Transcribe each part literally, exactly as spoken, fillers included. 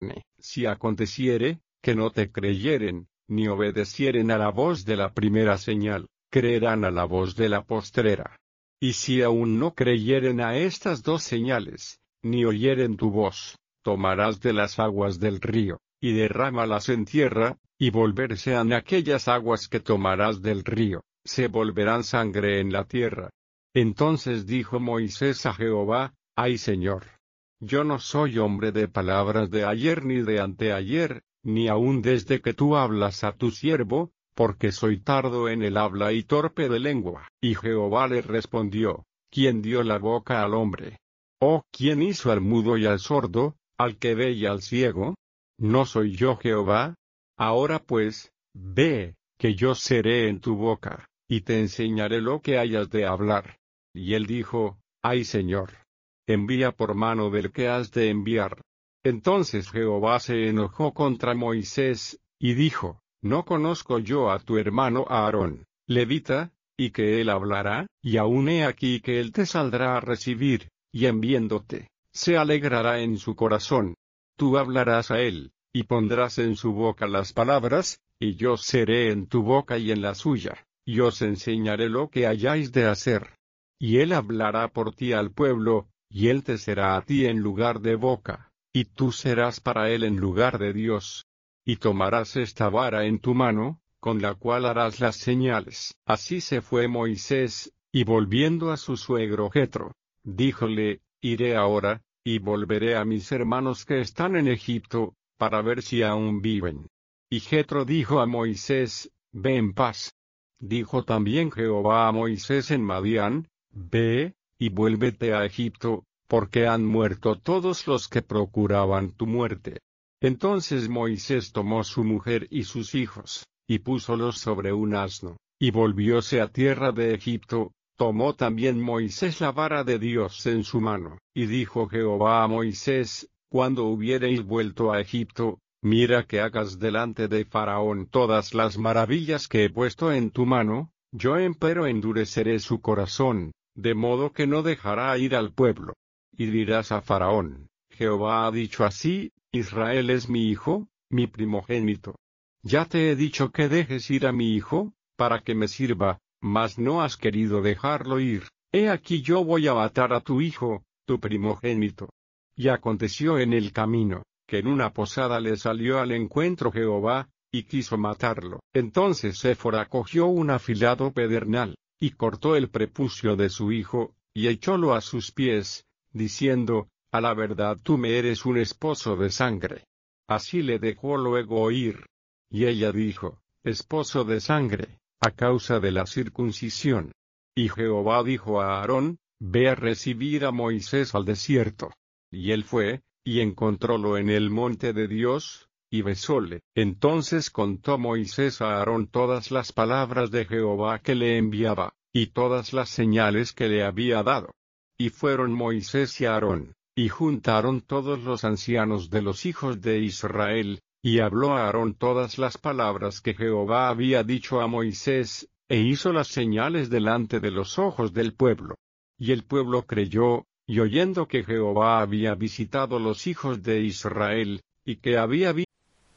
carne. Si aconteciere, que no te creyeren, ni obedecieren a la voz de la primera señal, creerán a la voz de la postrera. Y si aún no creyeren a estas dos señales, ni oyeren tu voz, tomarás de las aguas del río, y derrámalas en tierra, y volversean aquellas aguas que tomarás del río, se volverán sangre en la tierra. Entonces dijo Moisés a Jehová: Ay Señor, yo no soy hombre de palabras de ayer ni de anteayer, ni aun desde que tú hablas a tu siervo, porque soy tardo en el habla y torpe de lengua. Y Jehová le respondió: ¿Quién dio la boca al hombre? ¿O quién hizo al mudo y al sordo, al que ve y al ciego? ¿No soy yo Jehová? Ahora pues, ve, que yo seré en tu boca, y te enseñaré lo que hayas de hablar. Y él dijo: Ay Señor, envía por mano del que has de enviar. Entonces Jehová se enojó contra Moisés, y dijo: ¿No conozco yo a tu hermano Aarón, levita, y que él hablará? Y aun he aquí que él te saldrá a recibir, y en viéndote, se alegrará en su corazón. Tú hablarás a él, y pondrás en su boca las palabras, y yo seré en tu boca y en la suya, y os enseñaré lo que hayáis de hacer. Y él hablará por ti al pueblo, y él te será a ti en lugar de boca, y tú serás para él en lugar de Dios. Y tomarás esta vara en tu mano, con la cual harás las señales. Así se fue Moisés, y volviendo a su suegro Jetro, díjole: Iré ahora, y volveré a mis hermanos que están en Egipto, para ver si aún viven. Y Jetro dijo a Moisés: Ve en paz. Dijo también Jehová a Moisés en Madián: Ve, y vuélvete a Egipto, porque han muerto todos los que procuraban tu muerte. Entonces Moisés tomó su mujer y sus hijos, y púsolos sobre un asno, y volvióse a tierra de Egipto. Tomó también Moisés la vara de Dios en su mano, y dijo Jehová a Moisés: Cuando hubiereis vuelto a Egipto, mira que hagas delante de Faraón todas las maravillas que he puesto en tu mano, yo empero endureceré su corazón, de modo que no dejará ir al pueblo. Y dirás a Faraón: Jehová ha dicho así: Israel es mi hijo, mi primogénito. Ya te he dicho que dejes ir a mi hijo, para que me sirva, mas no has querido dejarlo ir. He aquí yo voy a matar a tu hijo, tu primogénito. Y aconteció en el camino, que en una posada le salió al encuentro Jehová, y quiso matarlo. Entonces Séfora cogió un afilado pedernal, y cortó el prepucio de su hijo, y echólo a sus pies, diciendo: A la verdad tú me eres un esposo de sangre. Así le dejó luego ir. Y ella dijo: Esposo de sangre, a causa de la circuncisión. Y Jehová dijo a Aarón: Ve a recibir a Moisés al desierto. Y él fue, y encontrólo en el monte de Dios, y besóle. Entonces contó Moisés a Aarón todas las palabras de Jehová que le enviaba, y todas las señales que le había dado. Y fueron Moisés y Aarón, y juntaron todos los ancianos de los hijos de Israel, y habló a Aarón todas las palabras que Jehová había dicho a Moisés, e hizo las señales delante de los ojos del pueblo. Y el pueblo creyó, y oyendo que Jehová había visitado los hijos de Israel, y que había visto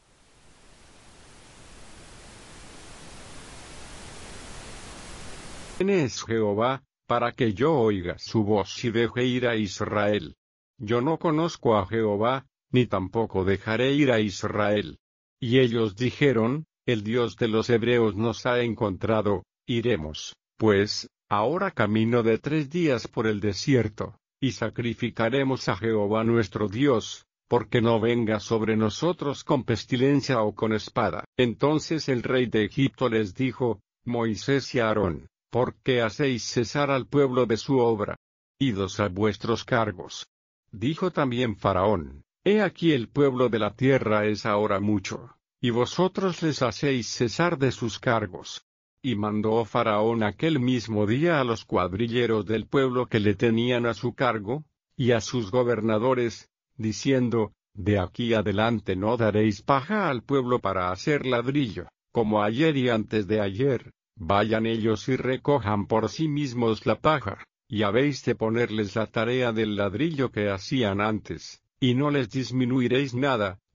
¿Quién es Jehová, para que yo oiga su voz y deje ir a Israel? Yo no conozco a Jehová, ni tampoco dejaré ir a Israel. Y ellos dijeron: El Dios de los hebreos nos ha encontrado, iremos, pues, ahora camino de tres días por el desierto, y sacrificaremos a Jehová nuestro Dios, porque no venga sobre nosotros con pestilencia o con espada. Entonces el rey de Egipto les dijo: Moisés y Aarón, ¿por qué hacéis cesar al pueblo de su obra? Idos a vuestros cargos. Dijo también Faraón: He aquí el pueblo de la tierra es ahora mucho, y vosotros les hacéis cesar de sus cargos. Y mandó Faraón aquel mismo día a los cuadrilleros del pueblo que le tenían a su cargo, y a sus gobernadores, diciendo: De aquí adelante no daréis paja al pueblo para hacer ladrillo, como ayer y antes de ayer. Vayan ellos y recojan por sí mismos la paja, y habéis de ponerles la tarea del ladrillo que hacían antes, y no les disminuiréis nada,